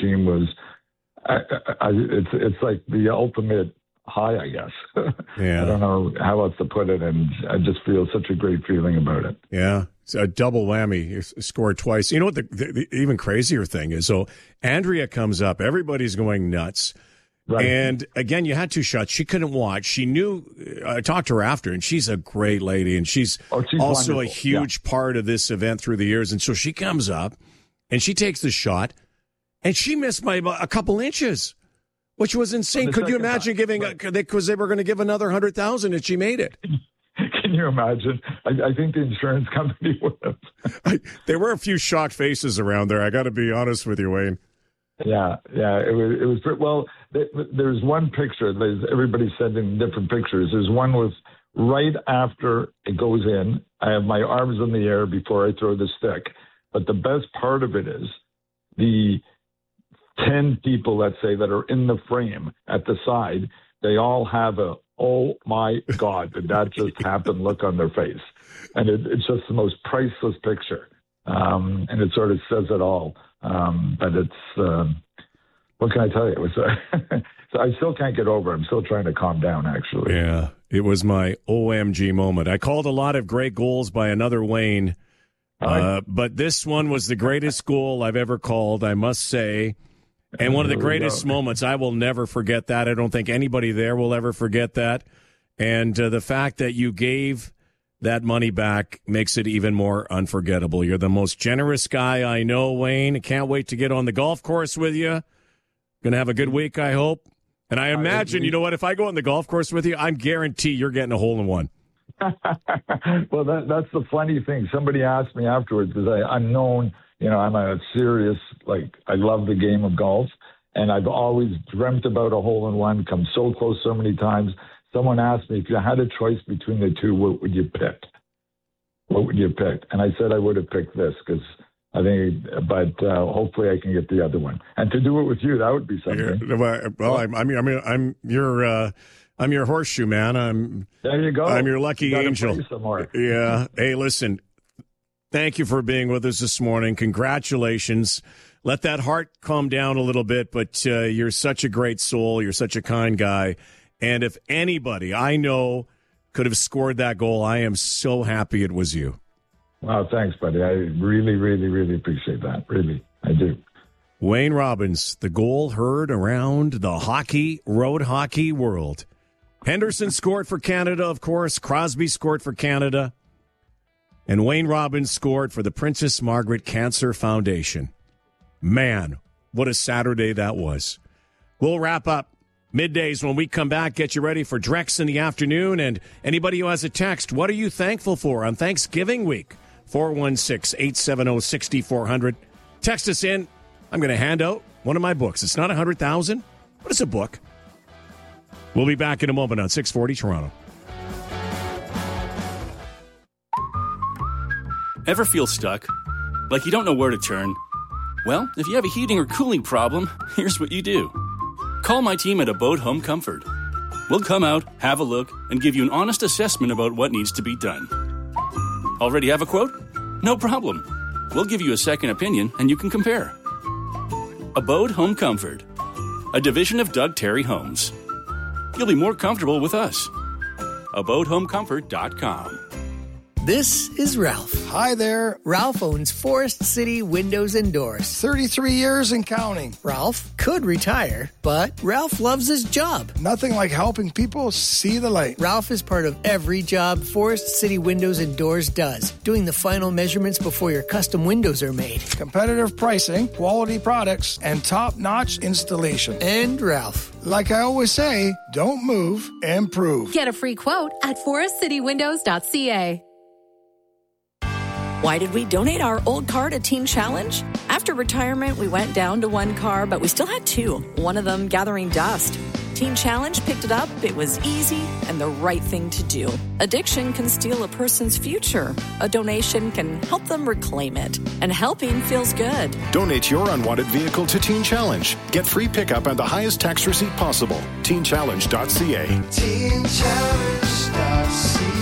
team was, it's like the ultimate high, I guess. Yeah. I don't know how else to put it, and I just feel such a great feeling about it. Yeah. It's a double whammy. You scored twice. You know what the even crazier thing is? So Andrea comes up. Everybody's going nuts. Right. And again, you had 2 shots. She couldn't watch. She knew. I talked to her after, and she's a great lady, and she's also wonderful. a huge part of this event through the years. And so she comes up, and she takes the shot, and she missed by a couple inches, which was insane. Could you imagine giving because they were going to give another $100,000, and she made it. Can you imagine? I think the insurance company would have. There were a few shocked faces around there. I got to be honest with you, Wayne. Yeah. It was well. There's one picture. Everybody's sending different pictures. There's one with right after it goes in. I have my arms in the air before I throw the stick. But the best part of it is the 10 people, let's say, that are in the frame at the side. They all have a "oh my God, did that just happen?" look on their face, and it's just the most priceless picture. And it sort of says it all. But it's, what can I tell you? It was, so I still can't get over it. I'm still trying to calm down, actually. Yeah, it was my OMG moment. I called a lot of great goals by another Wayne, but this one was the greatest goal I've ever called, I must say. And one of the greatest moments. I will never forget that. I don't think anybody there will ever forget that. And the fact that you gave that money back makes it even more unforgettable. You're the most generous guy I know, Wayne. I can't wait to get on the golf course with you. Going to have a good week, I hope. And I imagine, you know what, if I go on the golf course with you, I'm guarantee you're getting a hole-in-one. Well, that's the funny thing. Somebody asked me afterwards, because I'm known, I'm a serious, I love the game of golf, and I've always dreamt about a hole-in-one, come so close so many times. Someone asked me, if you had a choice between the two, what would you pick? What would you pick? And I said I would have picked this, because I think, but hopefully I can get the other one. And to do it with you, that would be something. Well, I'm your horseshoe man. There you go. I'm your lucky angel. Yeah. Hey, listen. Thank you for being with us this morning. Congratulations. Let that heart calm down a little bit, but you're such a great soul. You're such a kind guy. And if anybody I know could have scored that goal, I am so happy it was you. Wow, thanks, buddy. I really, really, really appreciate that. Really, I do. Wayne Robbins, the goal heard around the road hockey world. Henderson scored for Canada, of course. Crosby scored for Canada. And Wayne Robbins scored for the Princess Margaret Cancer Foundation. Man, what a Saturday that was. We'll wrap up middays when we come back. Get you ready for Drex in the afternoon. And anybody who has a text, what are you thankful for on Thanksgiving week? 416-870-6400. Text us in. I'm going to hand out one of my books. It's not 100,000, but it's a book. We'll be back in a moment on 640 Toronto. Ever feel stuck? Like you don't know where to turn? Well, if you have a heating or cooling problem, here's what you do. Call my team at Abode Home Comfort. We'll come out, have a look, and give you an honest assessment about what needs to be done. Already have a quote? No problem. We'll give you a second opinion, and you can compare. Abode Home Comfort, a division of Doug Terry Homes. You'll be more comfortable with us. AbodeHomeComfort.com. This is Ralph. Hi there. Ralph owns Forest City Windows and Doors. 33 years and counting. Ralph could retire, but Ralph loves his job. Nothing like helping people see the light. Ralph is part of every job Forest City Windows and Doors does, doing the final measurements before your custom windows are made. Competitive pricing, quality products, and top-notch installation. And Ralph. Like I always say, don't move, improve. Get a free quote at forestcitywindows.ca. Why did we donate our old car to Teen Challenge? After retirement, we went down to one car, but we still had two, one of them gathering dust. Teen Challenge picked it up, it was easy, and the right thing to do. Addiction can steal a person's future. A donation can help them reclaim it. And helping feels good. Donate your unwanted vehicle to Teen Challenge. Get free pickup and the highest tax receipt possible. TeenChallenge.ca. TeenChallenge.ca.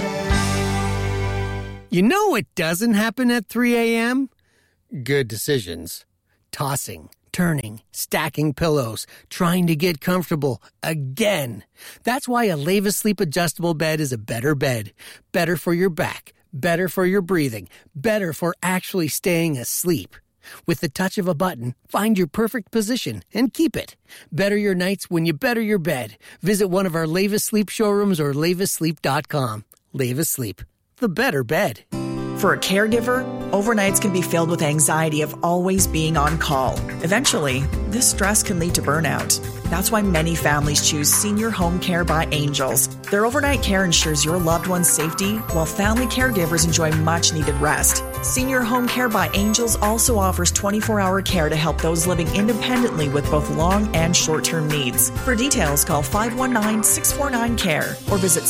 You know what doesn't happen at 3 a.m.? Good decisions. Tossing. turning, stacking pillows, trying to get comfortable again. That's why a Leva Sleep adjustable bed is a better bed. Better for your back, better for your breathing, better for actually staying asleep. With the touch of a button, find your perfect position and keep it. Better your nights when you better your bed. Visit one of our Leva Sleep showrooms or levasleep.com. Leva Sleep, the better bed. For a caregiver, overnights can be filled with anxiety of always being on call. Eventually, this stress can lead to burnout. That's why many families choose Senior Home Care by Angels. Their overnight care ensures your loved one's safety, while family caregivers enjoy much-needed rest. Senior Home Care by Angels also offers 24-hour care to help those living independently with both long and short-term needs. For details, call 519-649-CARE or visit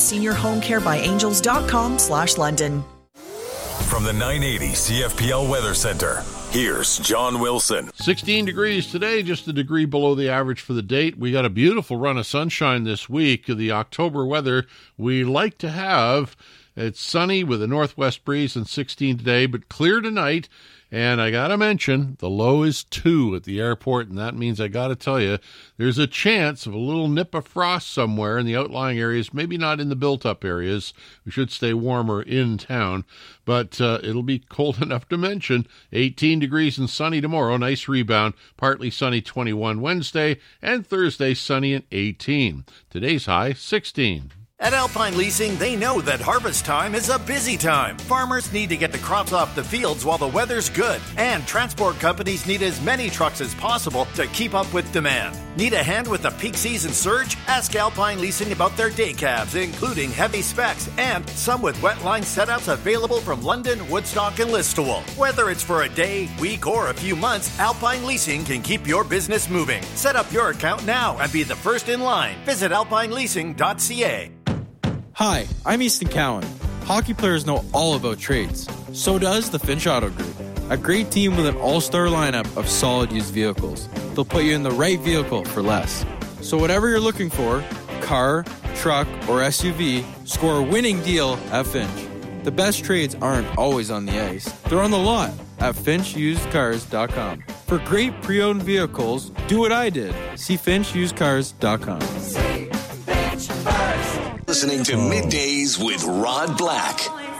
seniorhomecarebyangels.com/London. From the 980 CFPL Weather Center, here's John Wilson. 16 degrees today, just a degree below the average for the date. We got a beautiful run of sunshine this week. The October weather we like to have. It's sunny with a northwest breeze and 16 today, but clear tonight. And I got to mention, the low is 2 at the airport, and that means I got to tell you, there's a chance of a little nip of frost somewhere in the outlying areas, maybe not in the built-up areas. We should stay warmer in town, but it'll be cold enough to mention. 18 degrees and sunny tomorrow, nice rebound, partly sunny 21 Wednesday, and Thursday sunny and 18. Today's high, 16. At Alpine Leasing, they know that harvest time is a busy time. Farmers need to get the crops off the fields while the weather's good, and transport companies need as many trucks as possible to keep up with demand. Need a hand with the peak season surge? Ask Alpine Leasing about their day cabs, including heavy specs, and some with wetline setups available from London, Woodstock, and Listowel. Whether it's for a day, week, or a few months, Alpine Leasing can keep your business moving. Set up your account now and be the first in line. Visit alpineleasing.ca. Hi, I'm Easton Cowan. Hockey players know all about trades. So does the Finch Auto Group, a great team with an all-star lineup of solid used vehicles. They'll put you in the right vehicle for less. So whatever you're looking for, car, truck, or SUV, score a winning deal at Finch. The best trades aren't always on the ice. They're on the lot at FinchUsedCars.com. For great pre-owned vehicles, do what I did. See FinchUsedCars.com. See Finch first. Listening to Middays with Rod Black.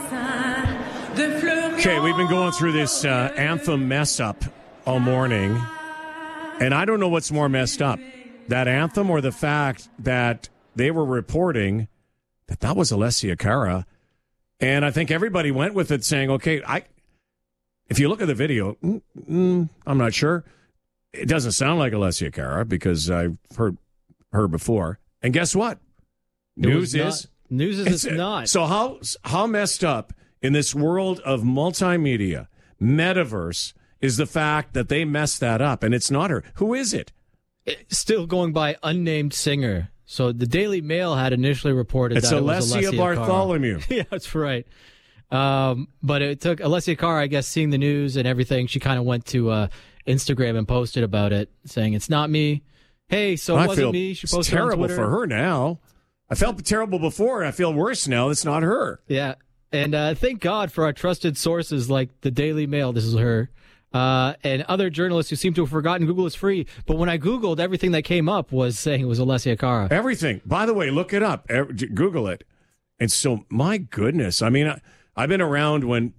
Okay, we've been going through this anthem mess up all morning, and I don't know what's more messed up, that anthem or the fact that they were reporting that was Alessia Cara, and I think everybody went with it saying, okay, if you look at the video, I'm not sure. It doesn't sound like Alessia Cara because I've heard her before, and guess what? News is it's not. So how messed up in this world of multimedia, metaverse, is the fact that they messed that up, and it's not her. Who is it? It's still going by unnamed singer. So the Daily Mail had initially reported that it was Alessia Bartholomew. Yeah, that's right. But it took Alessia Cara, I guess, seeing the news and everything, she kind of went to Instagram and posted about it, saying, it's not me. Hey, so it wasn't me. She posted terrible on Twitter. For her now. I felt terrible before, and I feel worse now. It's not her. Yeah, and thank God for our trusted sources like the Daily Mail. This is her. And other journalists who seem to have forgotten Google is free. But when I Googled, everything that came up was saying it was Alessia Cara. Everything. By the way, look it up. Google it. And so, my goodness. I mean, I've been around when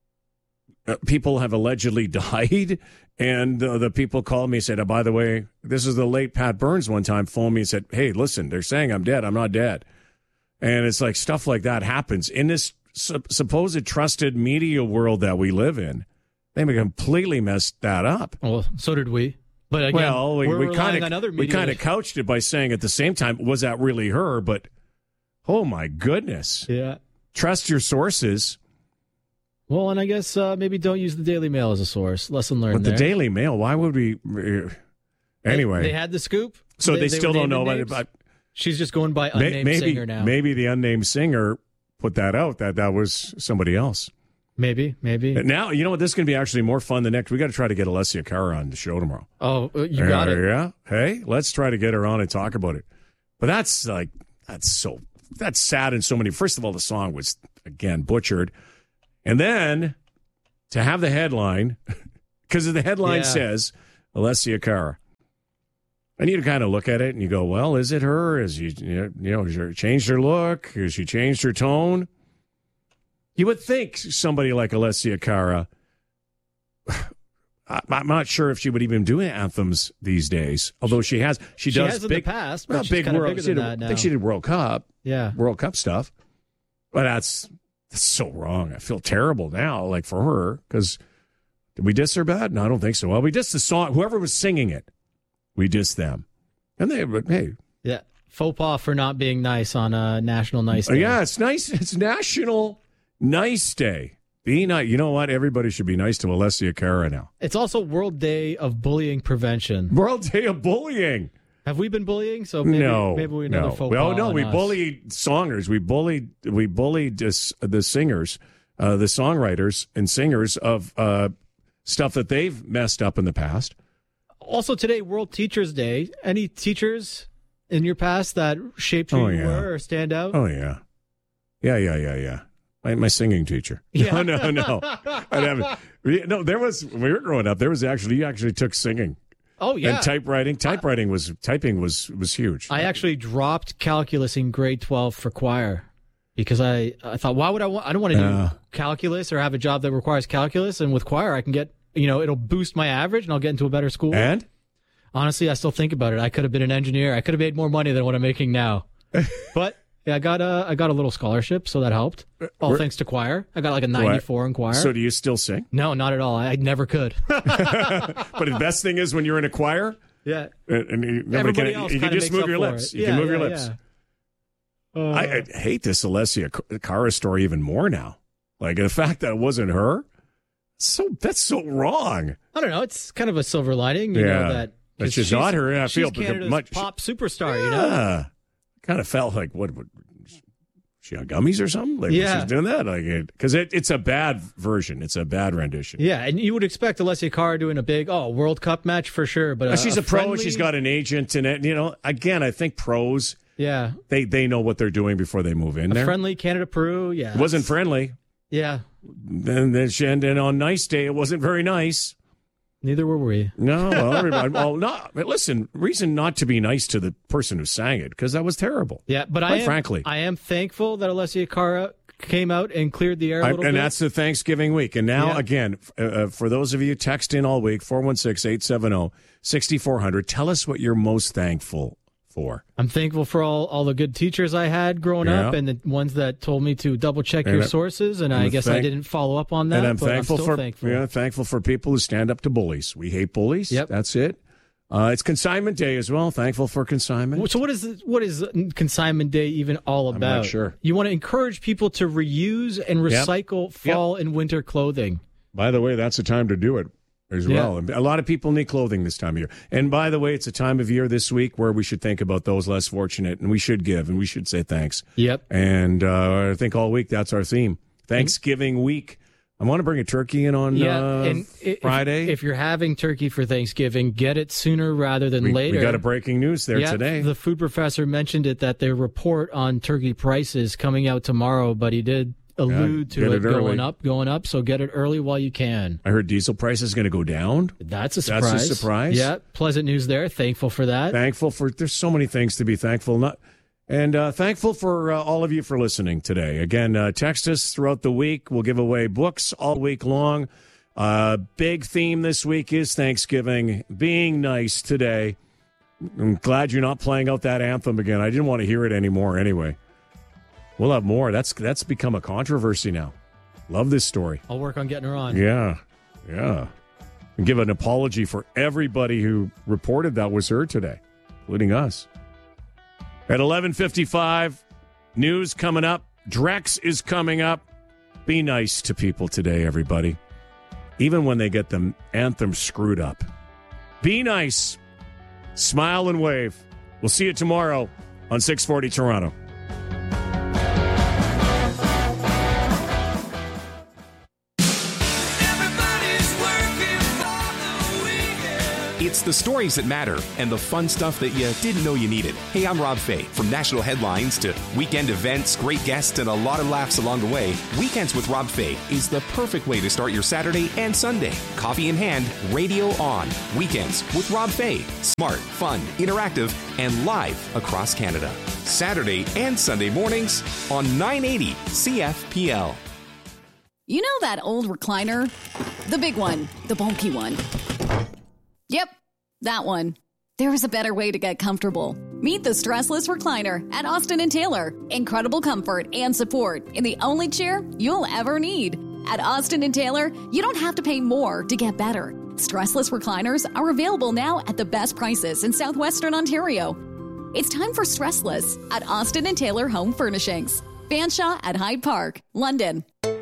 people have allegedly died, and the people called me and said, by the way, this is the late Pat Burns one time phoned me and said, hey, listen, they're saying I'm dead. I'm not dead. And it's like stuff like that happens in this supposed trusted media world that we live in. They completely messed that up. Well, so did we. But again, we kind of couched it by saying at the same time, was that really her? But, oh, my goodness. Yeah. Trust your sources. Well, and I guess maybe don't use the Daily Mail as a source. Lesson learned. But the Daily Mail, why would we? Anyway, they had the scoop. So they still don't know about. She's just going by unnamed singer now. Maybe the unnamed singer put that out that was somebody else. Maybe. Now you know what? This is going to be actually more fun. We got to try to get Alessia Cara on the show tomorrow. Oh, you got it. Yeah. Hey, let's try to get her on and talk about it. But that's sad in so many. First of all, the song was again butchered. And then to have the headline, because the headline says Alessia Cara. And you kind of look at it and you go, well, is it her? Has she changed her look? Has she changed her tone? You would think somebody like Alessia Cara, I'm not sure if she would even do anthems these days, although she does has in the past, but she's kind of bigger than that now. I think she did World Cup. Yeah. World Cup stuff. But that's so wrong. I feel terrible now, like for her, because did we diss her bad? No, I don't think so. Well, we dissed the song. Whoever was singing it, we dissed them. And hey. Yeah. Faux pas for not being nice on a National Nice Day. Yeah, it's nice. It's National Nice Day. Be nice. You know what? Everybody should be nice to Alessia Cara now. It's also World Day of Bullying Prevention. World Day of Bullying. Have we been bullying? So maybe we another faux pas. Well, no, we us. bullied songers. We bullied the singers, the songwriters and singers of stuff that they've messed up in the past. Also today, World Teachers Day. Any teachers in your past that shaped who you were or stand out? Oh, yeah. Yeah. My singing teacher. Yeah. No. No, there was, when we were growing up, you actually took singing. Oh, yeah. And typewriting. Typing was huge. I actually dropped calculus in grade 12 for choir because I thought, why would I don't want to do calculus or have a job that requires calculus. And with choir, I can get, it'll boost my average and I'll get into a better school. And? Honestly, I still think about it. I could have been an engineer. I could have made more money than what I'm making now. But yeah, I got a little scholarship, so that helped. All thanks to choir. I got like a 94 in choir. So do you still sing? No, not at all. I never could. But the best thing is when you're in a choir. Yeah. And you can just move your lips. You can move your lips. Yeah. I hate this Alessia Cara story even more now. Like the fact that it wasn't her. That's so wrong. I don't know. It's kind of a silver lining, you know that. But she's not her. I feel Canada's much pop superstar, Kind of felt like what she on gummies or something? Like she's doing that, because it's a bad version. It's a bad rendition. Yeah, and you would expect Alessia Cara doing a big World Cup match for sure, but she's a pro. She's got an agent, and again, I think pros. Yeah, they know what they're doing before they move in there. Friendly Canada-Peru. Yeah, it wasn't friendly. Yeah, and on Nice Day, it wasn't very nice. Neither were we. No, well, everybody. Well, no. Listen, reason not to be nice to the person who sang it, because that was terrible. Yeah, but frankly, I am thankful that Alessia Cara came out and cleared the air a little bit. And that's the Thanksgiving week. And now, again, for those of you text in all week, 416-870-6400, tell us what you're most thankful for. I'm thankful for all the good teachers I had growing up and the ones that told me to double check your sources, and I guess I didn't follow up on that. And I'm thankful for people who stand up to bullies. We hate bullies. Yep. That's it. It's Consignment Day as well. Thankful for consignment. So what is Consignment Day even all about? I'm not sure. You want to encourage people to reuse and recycle fall and winter clothing. By the way, that's the time to do it as well. A lot of people need clothing this time of year. And by the way, it's a time of year this week where we should think about those less fortunate, and we should give, and we should say thanks. Yep. And I think all week that's our theme. Thanksgiving week. I want to bring a turkey in on Friday. If you're having turkey for Thanksgiving, get it sooner rather than later. We got a breaking news there today. The food professor mentioned that their report on turkey prices coming out tomorrow, but he did allude to it going up, so get it early while you can. I heard diesel prices going to go down. That's a surprise. That's a surprise. Yeah, pleasant news there. Thankful for that. There's so many things to be thankful. Thankful for all of you for listening today. Again, text us throughout the week. We'll give away books all week long. Big theme this week is Thanksgiving. Being nice today. I'm glad you're not playing out that anthem again. I didn't want to hear it anymore anyway. We'll have more. That's become a controversy now. Love this story. I'll work on getting her on. Yeah. And give an apology for everybody who reported that was her today, including us. At 11:55, news coming up. Drex is coming up. Be nice to people today, everybody. Even when they get the anthem screwed up. Be nice. Smile and wave. We'll see you tomorrow on 640 Toronto. It's It's the stories that matter and the fun stuff that you didn't know you needed. Hey, I'm Rob Fay. From national headlines to weekend events, great guests, and a lot of laughs along the way, Weekends with Rob Fay is the perfect way to start your Saturday and Sunday. Coffee in hand, radio on. Weekends with Rob Fay. Smart, fun, interactive, and live across Canada. Saturday and Sunday mornings on 980 CFPL. You know that old recliner? The big one, the bulky one. Yep, that one. There is a better way to get comfortable. Meet the Stressless Recliner at Austin & Taylor. Incredible comfort and support in the only chair you'll ever need. At Austin & Taylor, you don't have to pay more to get better. Stressless recliners are available now at the best prices in southwestern Ontario. It's time for Stressless at Austin & Taylor Home Furnishings. Fanshawe at Hyde Park, London.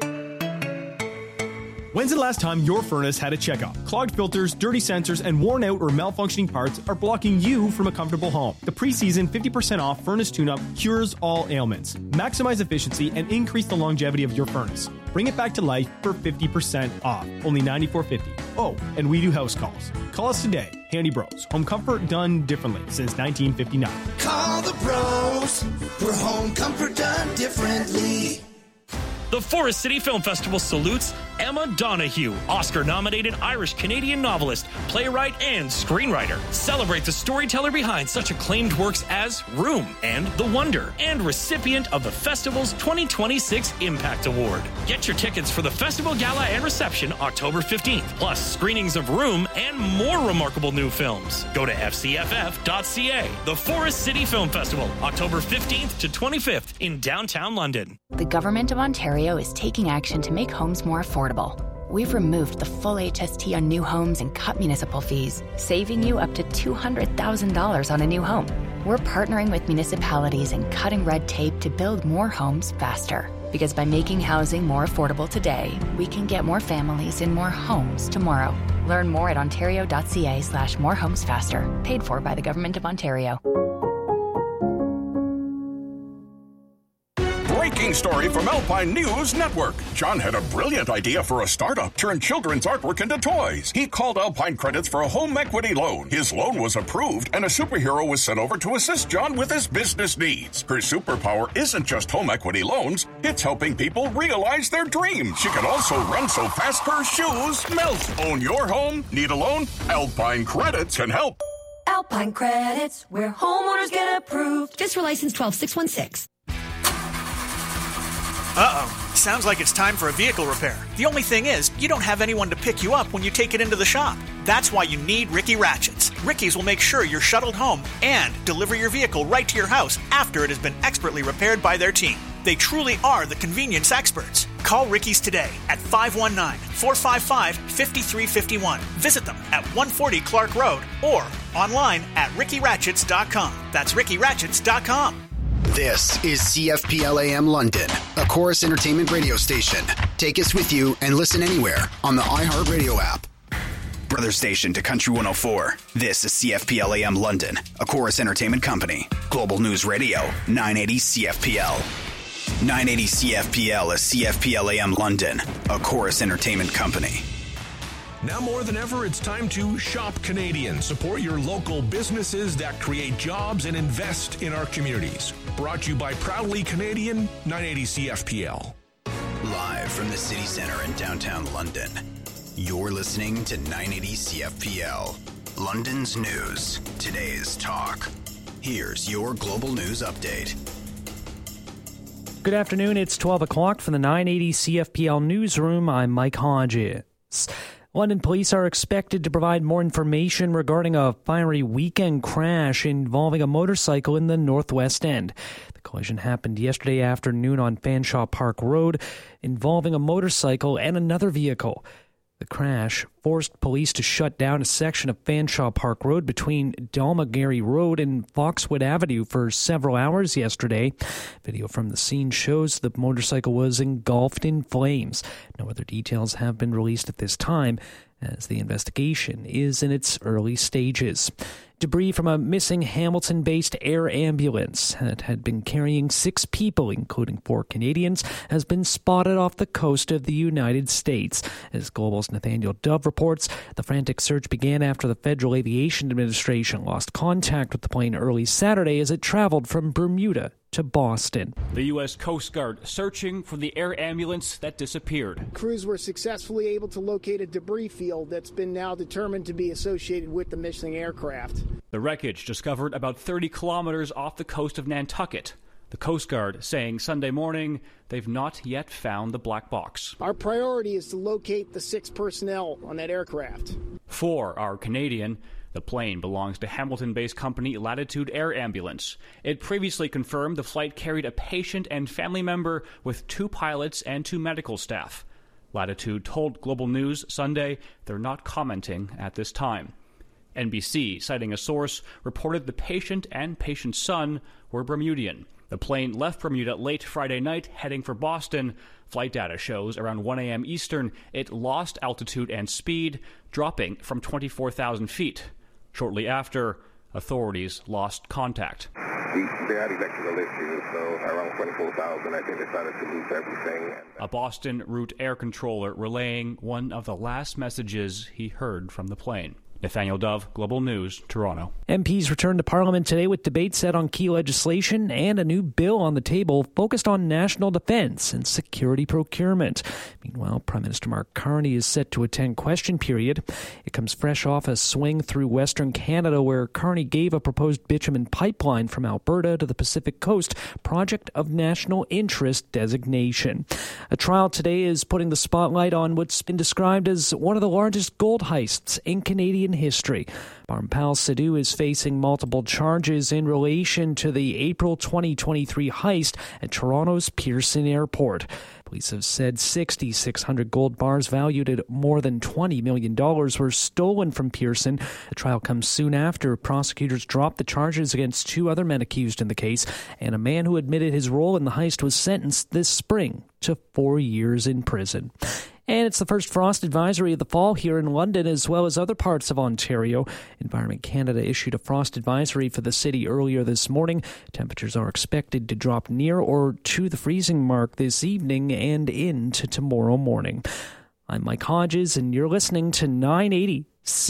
When's the last time your furnace had a checkup? Clogged filters, dirty sensors, and worn out or malfunctioning parts are blocking you from a comfortable home. The preseason 50% off furnace tune-up cures all ailments. Maximize efficiency and increase the longevity of your furnace. Bring it back to life for 50% off. Only $94.50. Oh, and we do house calls. Call us today. Handy Bros. Home comfort done differently since 1959. Call the bros for home comfort done differently. The Forest City Film Festival salutes Emma Donoghue, Oscar-nominated Irish-Canadian novelist, playwright, and screenwriter. Celebrate the storyteller behind such acclaimed works as Room and The Wonder, and recipient of the festival's 2026 Impact Award. Get your tickets for the festival gala and reception October 15th, plus screenings of Room and more remarkable new films. Go to fcff.ca. The Forest City Film Festival, October 15th to 25th in downtown London. The Government of Ontario is taking action to make homes more affordable. We've removed the full HST on new homes and cut municipal fees, saving you up to $200,000 on a new home. We're partnering with municipalities and cutting red tape to build more homes faster. Because by making housing more affordable today, we can get more families in more homes tomorrow. Learn more at ontario.ca/morehomesfaster. Paid for by the Government of Ontario. Breaking story from Alpine News Network. John had a brilliant idea for a startup, turn children's artwork into toys. He called Alpine Credits for a home equity loan. His loan was approved, and a superhero was sent over to assist John with his business needs. Her superpower isn't just home equity loans, it's helping people realize their dreams. She can also run so fast her shoes melt. Own your home? Need a loan? Alpine Credits can help. Alpine Credits, where homeowners get approved. Just for license 12616. Uh-oh. Sounds like it's time for a vehicle repair. The only thing is, you don't have anyone to pick you up when you take it into the shop. That's why you need Ricky Ratchets. Ricky's will make sure you're shuttled home and deliver your vehicle right to your house after it has been expertly repaired by their team. They truly are the convenience experts. Call Ricky's today at 519-455-5351. Visit them at 140 Clark Road or online at rickyratchets.com. That's rickyratchets.com. This is CFPL AM London, a Chorus Entertainment radio station. Take us with you and listen anywhere on the iHeartRadio app. Brother station to Country 104. This is CFPL AM London, a Chorus Entertainment company. Global News Radio, 980 CFPL. 980 CFPL is CFPL AM London, a Chorus Entertainment company. Now more than ever, it's time to shop Canadian. Support your local businesses that create jobs and invest in our communities. Brought to you by Proudly Canadian, 980 CFPL. Live from the City Centre in downtown London, you're listening to 980 CFPL. London's news, today's talk. Here's your global news update. Good afternoon, it's 12 o'clock from the 980 CFPL newsroom. I'm Mike Hodges. London police are expected to provide more information regarding a fiery weekend crash involving a motorcycle in the Northwest End. The collision happened yesterday afternoon on Fanshawe Park Road, involving a motorcycle and another vehicle. The crash forced police to shut down a section of Fanshawe Park Road between Dalmagary Road and Foxwood Avenue for several hours yesterday. Video from the scene shows the motorcycle was engulfed in flames. No other details have been released at this time, as the investigation is in its early stages. debris from a missing Hamilton-based air ambulance that had been carrying 6 people, including 4 Canadians, has been spotted off the coast of the United States. As Global's Nathaniel Dove reports, the frantic search began after the Federal Aviation Administration lost contact with the plane early Saturday as it traveled from Bermuda to Boston. The U.S. Coast Guard searching for the air ambulance that disappeared. Crews were successfully able to locate a debris field that's been now determined to be associated with the missing aircraft. The wreckage discovered about 30 kilometers off the coast of Nantucket. The Coast Guard saying Sunday morning they've not yet found the black box. Our priority is to locate the 6 personnel on that aircraft. 4 are Canadian. The plane belongs to Hamilton-based company Latitude Air Ambulance. It previously confirmed the flight carried a patient and family member with 2 pilots and 2 medical staff. Latitude told Global News Sunday they're not commenting at this time. NBC, citing a source, reported the patient and patient's son were Bermudian. The plane left Bermuda late Friday night, heading for Boston. Flight data shows around 1 a.m. Eastern, it lost altitude and speed, dropping from 24,000 feet. Shortly after, authorities lost contact. They had electrical issues, so around 24,000, I think they decided to lose everything. A Boston route air controller relaying one of the last messages he heard from the plane. Nathaniel Dove, Global News, Toronto. MPs returned to Parliament today with debate set on key legislation and a new bill on the table focused on national defense and security procurement. Meanwhile, Prime Minister Mark Carney is set to attend question period. It comes fresh off a swing through Western Canada where Carney gave a proposed bitumen pipeline from Alberta to the Pacific Coast Project of National Interest designation. A trial today is putting the spotlight on what's been described as one of the largest gold heists in Canadian history. Bharmpal Sidhu is facing multiple charges in relation to the April 2023 heist at Toronto's Pearson Airport. Police have said 6,600 gold bars valued at more than $20 million were stolen from Pearson. The trial comes soon after prosecutors dropped the charges against 2 other men accused in the case, and a man who admitted his role in the heist was sentenced this spring to 4 years in prison. And it's the first frost advisory of the fall here in London as well as other parts of Ontario. Environment Canada issued a frost advisory for the city earlier this morning. Temperatures are expected to drop near or to the freezing mark this evening and into tomorrow morning. I'm Mike Hodges, and you're listening to 980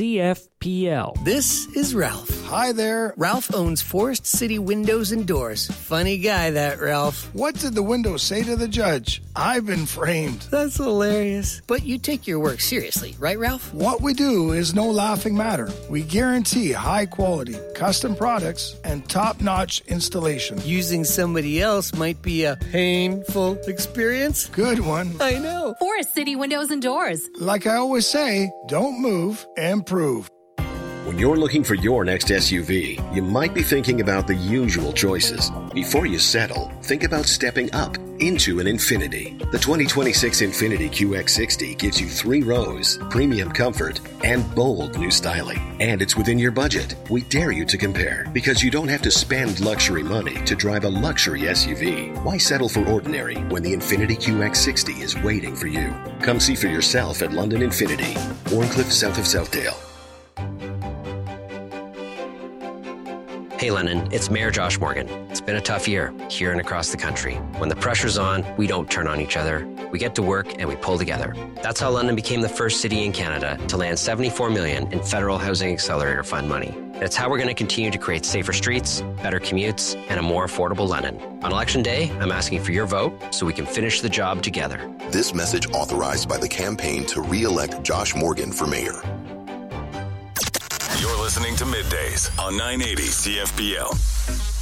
CFPL. This is Ralph. Hi there. Ralph owns Forest City Windows and Doors. Funny guy, that Ralph. What did the window say to the judge? I've been framed. That's hilarious. But you take your work seriously, right, Ralph? What we do is no laughing matter. We guarantee high quality, custom products, and top-notch installation. Using somebody else might be a painful experience. Good one. I know. Forest City Windows and Doors. Like I always say, don't move, improve. When you're looking for your next SUV, you might be thinking about the usual choices. Before you settle, think about stepping up into an Infiniti. The 2026 Infiniti QX60 gives you 3 rows, premium comfort, and bold new styling. And it's within your budget. We dare you to compare, because you don't have to spend luxury money to drive a luxury SUV. Why settle for ordinary when the Infiniti QX60 is waiting for you? Come see for yourself at London Infiniti, Warncliffe, south of Southdale. Hey Lennon, it's Mayor Josh Morgan. It's been a tough year here and across the country. When the pressure's on, we don't turn on each other. We get to work and we pull together. That's how London became the first city in Canada to land $74 million in Federal Housing Accelerator Fund money. That's how we're going to continue to create safer streets, better commutes, and a more affordable Lennon. On Election Day, I'm asking for your vote so we can finish the job together. This message authorized by the campaign to re-elect Josh Morgan for mayor. You're listening to Middays on 980 CFPL.